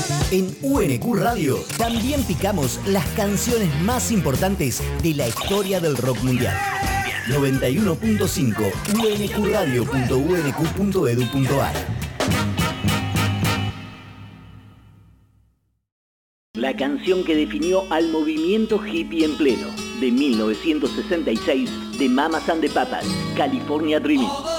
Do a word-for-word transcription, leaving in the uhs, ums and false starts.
En U N Q Radio también picamos las canciones más importantes de la historia del rock mundial. noventa y uno punto cinco u n q radio punto u n q punto e d u punto a r. La canción que definió al movimiento hippie en pleno, de mil novecientos sesenta y seis, de Mamas and the Papas, California Dreaming.